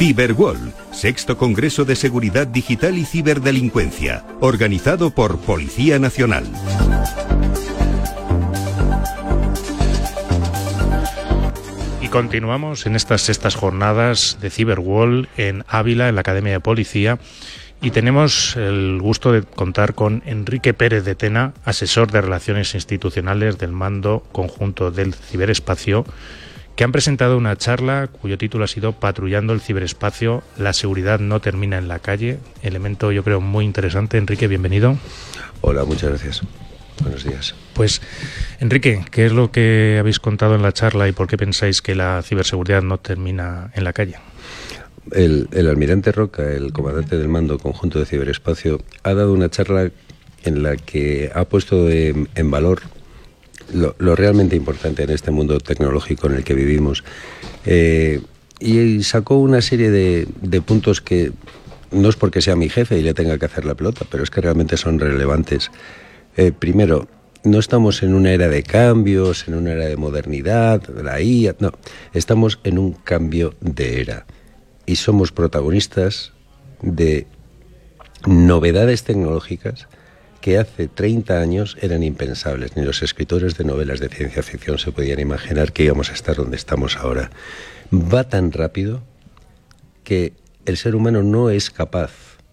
Cyberwall, sexto Congreso de Seguridad Digital y Ciberdelincuencia, organizado por Policía Nacional. Y continuamos en estas sextas jornadas de Cyberwall en Ávila, en la Academia de Policía, y tenemos el gusto de contar con Enrique Pérez de Tena, asesor de Relaciones Institucionales del Mando Conjunto del Ciberespacio, que han presentado una charla cuyo título ha sido Patrullando el ciberespacio, la seguridad no termina en la calle. Elemento, yo creo, muy interesante. Enrique, bienvenido. Hola, muchas gracias. Buenos días. Pues, Enrique, ¿qué es lo que habéis contado en la charla y por qué pensáis que la ciberseguridad no termina en la calle? El almirante Roca, el comandante del Mando Conjunto de Ciberespacio, ha dado una charla en la que ha puesto en valor lo realmente importante en este mundo tecnológico en el que vivimos, y sacó una serie de puntos que no es porque sea mi jefe y le tenga que hacer la pelota, pero es que realmente son relevantes. Primero, no estamos en una era de cambios, en una era de modernidad, de la IA, no, estamos en un cambio de era y somos protagonistas de novedades tecnológicas que hace 30 años eran impensables. Ni los escritores de novelas de ciencia ficción se podían imaginar que íbamos a estar donde estamos ahora. Va tan rápido que el ser humano no es capaz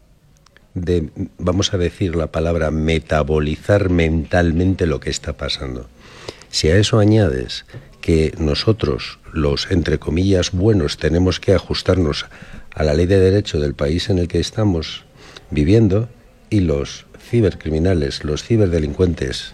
de, vamos a decir la palabra, metabolizar mentalmente lo que está pasando. Si a eso añades que nosotros, los entre comillas buenos, tenemos que ajustarnos a la ley de derecho del país en el que estamos viviendo, y los cibercriminales, los ciberdelincuentes,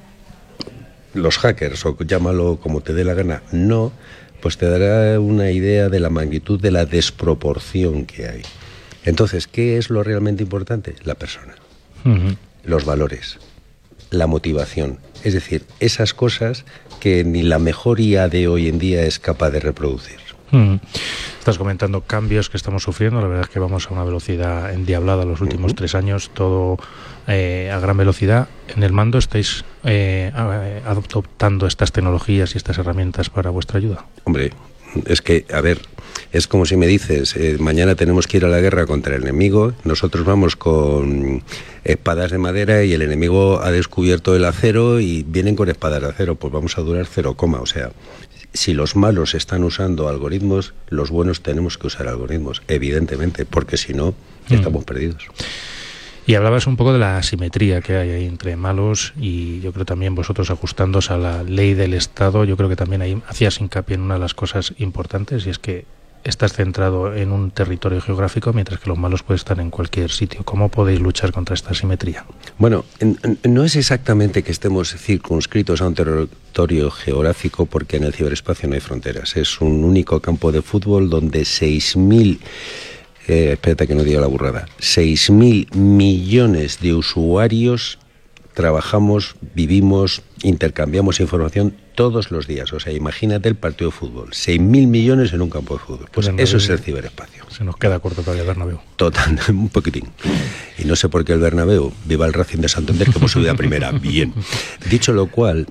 los hackers, o llámalo como te dé la gana, no, pues te dará una idea de la magnitud de la desproporción que hay. Entonces, ¿qué es lo realmente importante? La persona, los valores, la motivación, es decir, esas cosas que ni la mejor IA de hoy en día es capaz de reproducir. Estás comentando cambios que estamos sufriendo. La verdad es que vamos a una velocidad endiablada los últimos 3 años, todo a gran velocidad. En el Mando estáis adoptando estas tecnologías y estas herramientas para vuestra ayuda. Hombre, es que, a ver, es como si me dices, mañana tenemos que ir a la guerra contra el enemigo, nosotros vamos con espadas de madera y el enemigo ha descubierto el acero y vienen con espadas de acero, pues vamos a durar 0, o sea, si los malos están usando algoritmos, los buenos tenemos que usar algoritmos, evidentemente, porque si no, estamos perdidos. Y hablabas un poco de la asimetría que hay ahí entre malos, y yo creo también vosotros ajustándose a la ley del Estado, yo creo que también ahí hacías hincapié en una de las cosas importantes, y es que estás centrado en un territorio geográfico, mientras que los malos pueden estar en cualquier sitio. ¿Cómo podéis luchar contra esta asimetría? Bueno, no es exactamente que estemos circunscritos a un territorio geográfico, porque en el ciberespacio no hay fronteras. Es un único campo de fútbol donde 6.000... espérate que no diga la burrada, 6.000 millones de usuarios trabajamos, vivimos, intercambiamos información todos los días. O sea, imagínate el partido de fútbol, 6.000 millones en un campo de fútbol. Pues eso es el ciberespacio. Se nos queda corto todavía el Bernabéu. Total, un poquitín. Y no sé por qué el Bernabéu, viva el Racing de Santander, que hemos subido a primera. Bien. Dicho lo cual,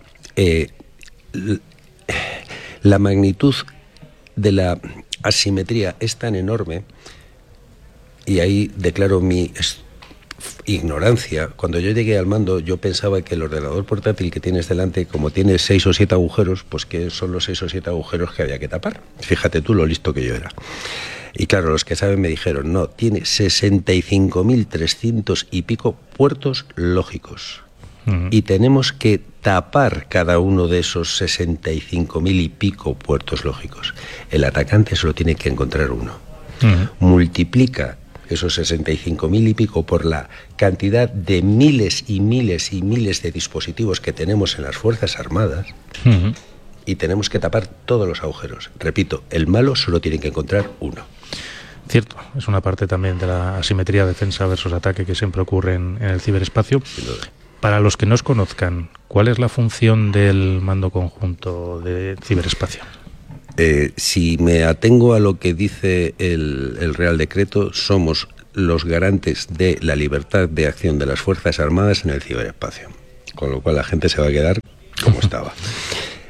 la magnitud de la asimetría es tan enorme, y ahí declaro mi ignorancia. Cuando yo llegué al Mando, yo pensaba que el ordenador portátil que tienes delante, como tiene 6 o 7 agujeros, pues que son los 6 o 7 agujeros que había que tapar. Fíjate tú lo listo que yo era. Y claro, los que saben me dijeron, no, tiene 65.300 y pico puertos lógicos. Y tenemos que tapar cada uno de esos 65.000 y pico puertos lógicos. El atacante solo tiene que encontrar uno. Multiplica esos 65.000 y pico por la cantidad de miles y miles y miles de dispositivos que tenemos en las Fuerzas Armadas, y tenemos que tapar todos los agujeros. Repito, el malo solo tiene que encontrar uno. Cierto, es una parte también de la asimetría defensa versus ataque que siempre ocurre en el ciberespacio. Para los que no os conozcan, ¿cuál es la función del Mando Conjunto de Ciberespacio? Si me atengo a lo que dice el Real Decreto, somos los garantes de la libertad de acción de las Fuerzas Armadas en el ciberespacio, con lo cual la gente se va a quedar como estaba.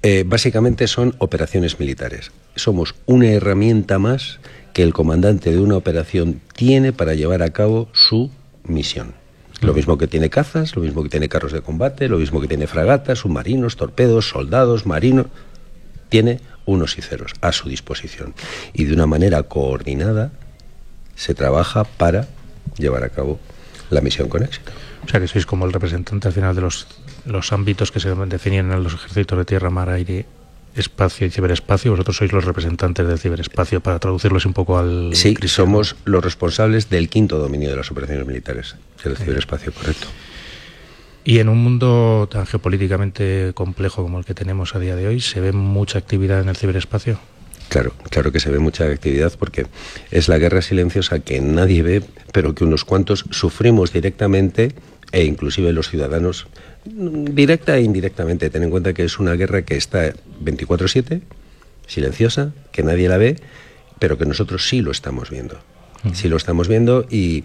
Básicamente son operaciones militares. Somos una herramienta más que el comandante de una operación tiene para llevar a cabo su misión. Lo mismo que tiene cazas, lo mismo que tiene carros de combate, lo mismo que tiene fragatas, submarinos, torpedos, soldados, marinos. Tiene unos y ceros a su disposición. Y de una manera coordinada se trabaja para llevar a cabo la misión con éxito. O sea que sois como el representante al final de los ámbitos que se definían en los ejércitos de tierra, mar, aire, espacio y ciberespacio. Vosotros sois los representantes del ciberespacio, para traducirlos un poco al... Sí, somos los responsables del 5º dominio de las operaciones militares, del ciberespacio, correcto. Y en un mundo tan geopolíticamente complejo como el que tenemos a día de hoy, ¿se ve mucha actividad en el ciberespacio? Claro que se ve mucha actividad, porque es la guerra silenciosa que nadie ve, pero que unos cuantos sufrimos directamente, e inclusive los ciudadanos, directa e indirectamente. Ten en cuenta que es una guerra que está 24/7, silenciosa, que nadie la ve, pero que nosotros sí lo estamos viendo. Sí lo estamos viendo, y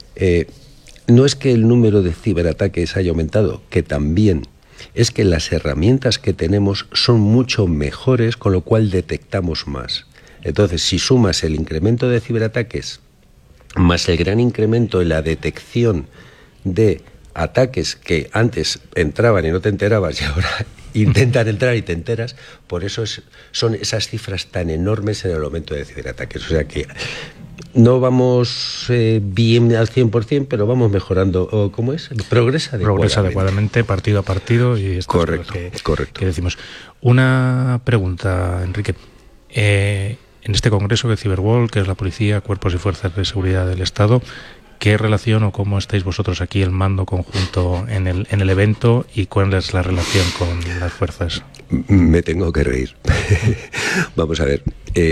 no es que el número de ciberataques haya aumentado, que también, es que las herramientas que tenemos son mucho mejores, con lo cual detectamos más. Entonces, si sumas el incremento de ciberataques más el gran incremento en la detección de ataques que antes entraban y no te enterabas, y ahora intentan entrar y te enteras, por eso son esas cifras tan enormes en el aumento de ciberataques. O sea que no vamos bien al 100%, pero vamos mejorando. ¿Cómo es? Progresa adecuadamente, partido a partido. Y correcto. Que decimos. Una pregunta, Enrique. En este congreso de Cyberwall, que es la policía, cuerpos y fuerzas de seguridad del Estado, ¿qué relación o cómo estáis vosotros aquí, el mando conjunto, en el evento, y cuál es la relación con las fuerzas? Me tengo que reír. Vamos a ver.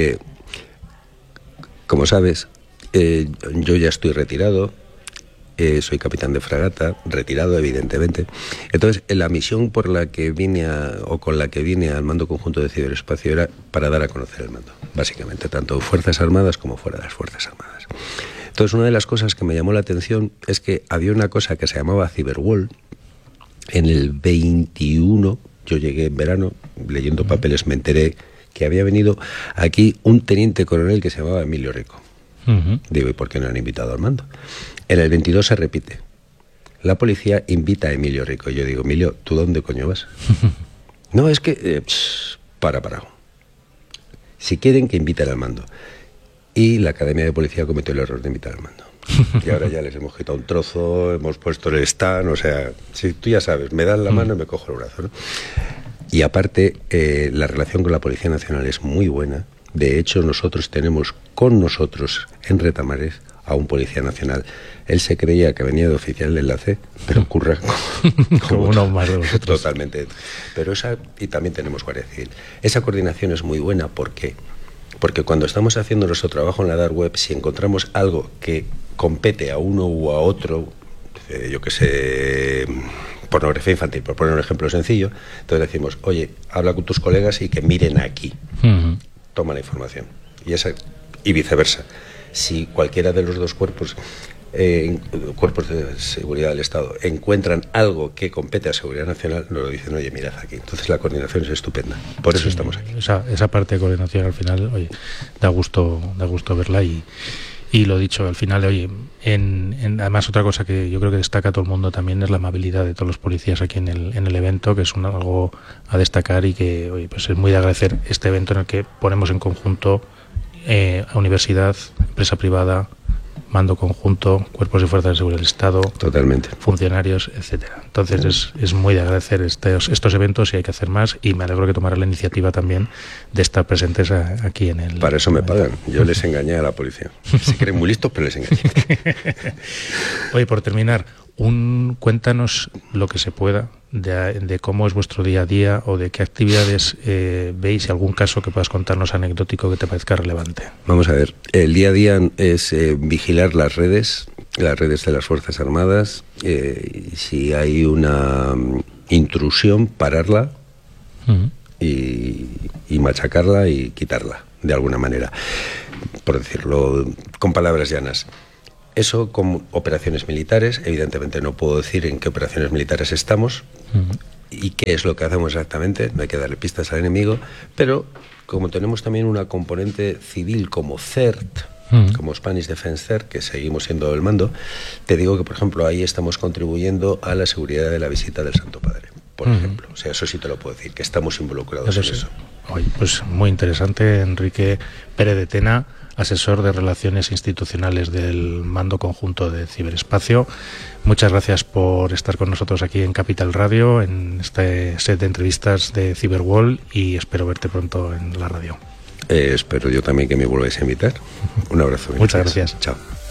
Como sabes, yo ya estoy retirado, soy capitán de fragata, retirado evidentemente. Entonces, la misión por la que con la que vine al mando conjunto de ciberespacio era para dar a conocer el mando, básicamente, tanto Fuerzas Armadas como fuera de las Fuerzas Armadas. Entonces, una de las cosas que me llamó la atención es que había una cosa que se llamaba Cyberwall. En el 21, yo llegué en verano, leyendo papeles me enteré que había venido aquí un teniente coronel que se llamaba Emilio Rico. Digo, ¿y por qué no han invitado al mando? En el 22 se repite. La policía invita a Emilio Rico. Y yo digo, Emilio, ¿tú dónde coño vas? No, es que... para. Si quieren, que inviten al mando. Y la Academia de Policía cometió el error de invitar al mando. Y ahora ya les hemos quitado un trozo, hemos puesto el stand, o sea, si tú ya sabes, me dan la mano y me cojo el brazo, ¿no? Y aparte, la relación con la Policía Nacional es muy buena. De hecho, nosotros tenemos con nosotros en Retamares a un policía nacional. Él se creía que venía de oficial de enlace, pero curra como uno más de vosotros. Totalmente. Pero y también tenemos Guardia Civil. Esa coordinación es muy buena. ¿Por qué? Porque cuando estamos haciendo nuestro trabajo en la dark web, si encontramos algo que compete a uno u a otro, yo que sé, pornografía infantil, por poner un ejemplo sencillo, entonces decimos, oye, habla con tus colegas y que miren aquí. Toma la información. Y viceversa. Si cualquiera de los dos cuerpos de seguridad del Estado encuentran algo que compete a seguridad nacional, nos lo dicen, oye, mirad aquí. Entonces la coordinación es estupenda. Por eso estamos aquí. Esa parte de coordinación al final, oye, da gusto verla. Y lo dicho, al final, oye, además otra cosa que yo creo que destaca a todo el mundo también es la amabilidad de todos los policías aquí en el evento, que es algo a destacar, y que, oye, pues es muy de agradecer este evento en el que ponemos en conjunto a universidad, empresa privada, mando conjunto, cuerpos y fuerzas de seguridad del Estado, totalmente, funcionarios, etcétera. Entonces es muy de agradecer estos eventos, y hay que hacer más, y me alegro que tomara la iniciativa también de estar presentes aquí en el... Para eso me pagan. Yo les engañé a la policía. Se creen muy listos, pero les engañé. Oye, por terminar, cuéntanos lo que se pueda de cómo es vuestro día a día, o de qué actividades veis, y algún caso que puedas contarnos anecdótico que te parezca relevante. Vamos a ver, el día a día es vigilar las redes de las Fuerzas Armadas. Si hay una intrusión, pararla y machacarla y quitarla de alguna manera, por decirlo con palabras llanas. Eso con operaciones militares. Evidentemente no puedo decir en qué operaciones militares estamos y qué es lo que hacemos exactamente, no hay que darle pistas al enemigo, pero como tenemos también una componente civil como CERT, como Spanish Defense CERT, que seguimos siendo el mando, te digo que, por ejemplo, ahí estamos contribuyendo a la seguridad de la visita del Santo Padre, por ejemplo. O sea, eso sí te lo puedo decir, que estamos involucrados en eso. Oye, pues muy interesante. Enrique Pérez de Tena, asesor de Relaciones Institucionales del Mando Conjunto de Ciberespacio. Muchas gracias por estar con nosotros aquí en Capital Radio, en este set de entrevistas de Cyberwall, y espero verte pronto en la radio. Espero yo también que me volváis a invitar. Un abrazo. Muchas gracias. Chao.